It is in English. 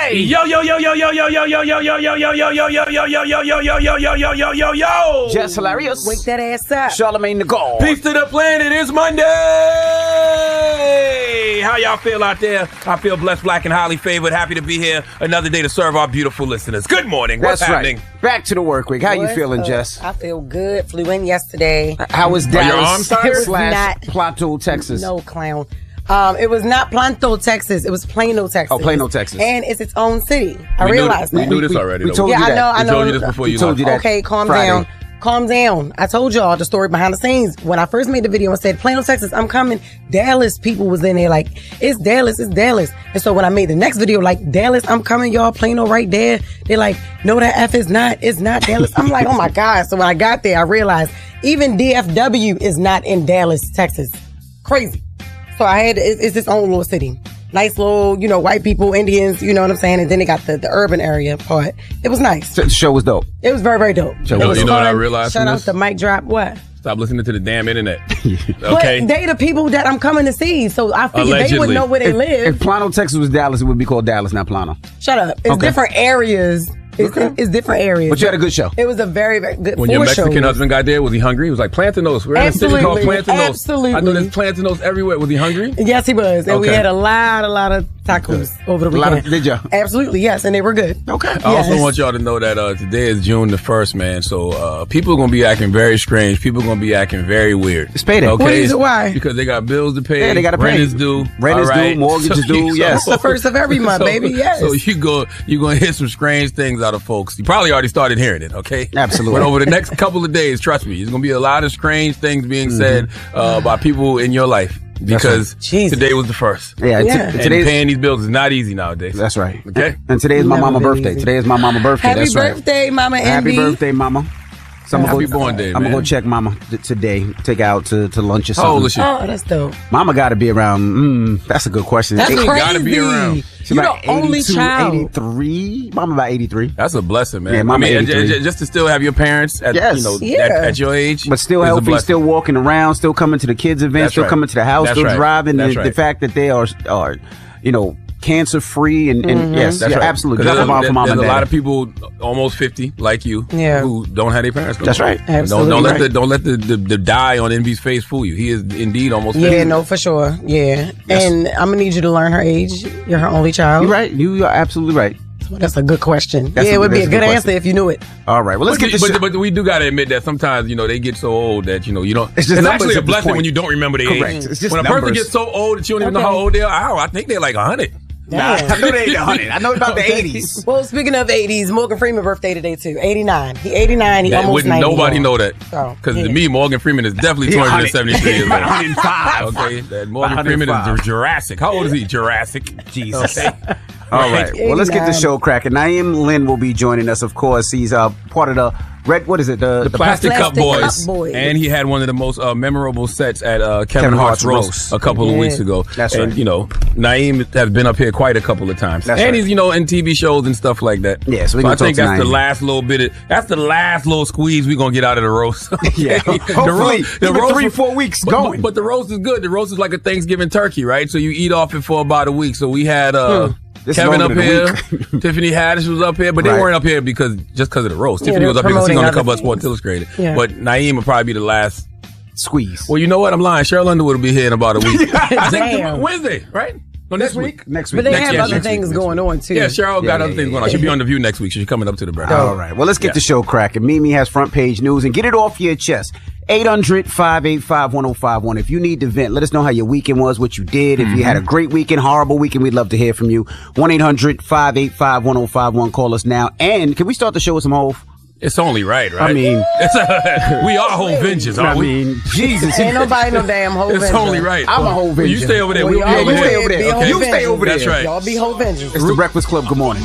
Hey! Yo! Just hilarious. Wake that ass up. Charlamagne the God. Peace to the planet. It's Monday. How y'all feel out there? I feel blessed, black, and highly favored. Happy to be here another day to serve our beautiful listeners. Good morning. What's happening? Right. Back to the work week. How you feeling, Jess? I feel good. Flew in yesterday. How was Dallas not Plateau, Texas? No, clown. It was not Plateau, Texas. It was Plano, Texas. Oh, Plano, Texas. And it's its own city. I realized that. We knew this already. We told you that. I know. We told you this before you told you that. Okay, calm Friday. down. Calm down. I told y'all the story behind the scenes. When I first made the video and said, Plano, Texas, I'm coming. Dallas people was in there like, it's Dallas. And so when I made the next video, like, Dallas, I'm coming, y'all. Plano right there. They're like, no, that F is not. It's not Dallas. I'm like, oh my God. So when I got there, I realized even DFW is not in Dallas, Texas. Crazy. So it's its own little city. Nice little, white people, Indians, you know what I'm saying? And then they got the urban area part. It was nice. The show was dope. It was very, very dope. You know what I realized Shout from out this? to Mic Drop. What? Stop listening to the damn internet. But Okay? they the people that I'm coming to see. So I figured they would Allegedly. know where they live. If Plano, Texas was Dallas, it would be called Dallas, not Plano. Shut up. It's different areas. It's different areas. But you had a good show. It was a very, very good When your Mexican husband got there, was he hungry? He was like, Plantanos. We're in a city called Absolutely. Plantanos. Absolutely. I know there's Plantanos everywhere. Was he hungry? Yes, he was. And we Okay. had a lot of tacos over the weekend. Did ya? Absolutely, yes. And they were good. Okay. I also want y'all to know that today is June the 1st, man. So people are going to be acting very strange. People are going to be acting very weird. It's payday. What is it? Why? Because they got bills to pay. Yeah, they gotta Rent pay. is due. Rent is all right? due, mortgage is due, yes. It's the first of every month, baby, yes. So you're going to hear some strange things out of folks. You probably already started hearing it, okay? Absolutely. But over the next couple of days, trust me, there's going to be a lot of strange things being said by people in your life. Because today was the first. Yeah. And paying these bills is not easy nowadays. That's right. Okay? And today is my Never mama's been birthday. easy. Today is my mama's birthday. Happy That's right. birthday, Mama Envy. Happy birthday, mama. So Happy born day, I'm man. gonna go check mama today. Take her out to lunch or something. How old is she? Oh, that's dope. Mama got to be around. That's a good question. That's She crazy. gotta be around. She's You're about the only 82, child. 83. Mama about 83. That's a blessing, man. Yeah, mama 83. Just to still have your parents at, Yes. at your age. But still is a healthy, blessing. still walking around, still coming to the kids' events, That's still right. coming to the house, That's still right. driving. That's The right. fact that they are cancer free and yes, That's yeah, right. absolutely. 'Cause Drop them off for mom there's and a lot dad. of people almost 50 like you who don't have their parents. That's right. Absolutely Don't right. let the dye on Envy's face fool you. He is indeed almost 50. Yeah, no, for sure. Yeah. And I'm going to need you to learn her age. You're her only child. You're right. You are absolutely right. Well, that's a good question. That's it would be a that's good question. answer if you knew it. All right. Well, let's get this. But we do got to admit that sometimes, they get so old that, you don't. It's just It's numbers actually a at this blessing point. when you don't remember their Correct. age. It's just when a person numbers. gets so old that you don't even know how old they are, I think they're like 100. Nah, I know they ain't 100. I know about the Okay. 80s. Well, speaking of 80s, Morgan Freeman birthday today, too. 89. He 89. He That almost wouldn't 90. nobody know that. Oh, Because yeah. to me, Morgan Freeman is definitely 273 years old. 105. Okay, that Morgan Freeman 105. is Jurassic. How old is he? Jurassic. Jesus. Okay. All right. Well, let's get the 89. show cracking. Naeem Lynn will be joining us, of course. He's part of the Red, what is it? The Plastic Cup Plastic Boys. Cup Boys. And he had one of the most memorable sets at Kevin Kevin Hart's Hart's roast roast. a couple of weeks ago. That's and, right. Naeem has been up here quite a couple of times. That's and right. he's, in TV shows and stuff like that. Yeah, so we I gonna think talk to that's the Naeem. last little bit that's the last little squeeze we're going to get out of the roast. Yeah. Hopefully, the even roast 3-4 weeks but, going. But the roast is good. The roast is like a Thanksgiving turkey, right? So you eat off it for about a week. So we had This is Kevin up longer than here, a week. Tiffany Haddish was up here, but they Right. weren't up here because of the roast. Yeah, Tiffany they're was up here because she's promoting on the other cover of things. Sports Illustrated. Yeah. But Naeem will probably be the last. Squeeze. Well, you know what? I'm lying. Cheryl Underwood will be here in about a week. I think Damn. Wednesday, right? No, next week. Next But week. they Next have week. other Next things week. going on, too. Yeah, Cheryl got other things going on. She'll be yeah. on The View next week. She's coming up to the break. All right. Well, let's get the show cracking. Mimi has front page news and get it off your chest. 800-585-1051. If you need to vent, let us know how your weekend was, what you did. If you had a great weekend, horrible weekend, we'd love to hear from you. 1-800-585-1051. Call us now. And can we start the show with some Hov? It's only right? I mean, we are Hov Vengeance, aren't we? Jesus. Ain't nobody no damn Hov It's only right. I'm a Hov Well, you Vengeance. stay over there. Well, We'll be y'all over you stay here. over there. Be Okay. Hov You stay Vengeance. over there. That's right. Y'all be Hov Vengeance. It's the Breakfast Club. Good morning.